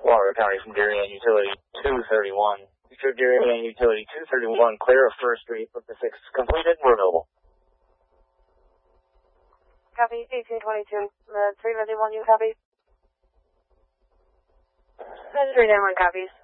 Water County from Darien Utility 231. Future Darien Utility 231, clear of First Street. Book the 6 completed. We're available. Copy, 1822. 351, you copy? 391 copies.